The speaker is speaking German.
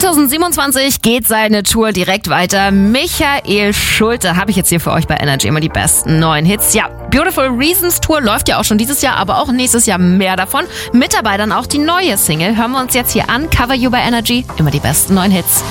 2027 geht seine Tour direkt weiter. Michael Schulte habe ich jetzt hier für euch bei Energy immer die besten neuen Hits. Ja, Beautiful Reasons Tour läuft ja auch schon dieses Jahr, aber auch nächstes Jahr mehr davon. Mit dabei dann auch die neue Single. Hören wir uns jetzt hier an. Cover You bei Energy. Immer die besten neuen Hits.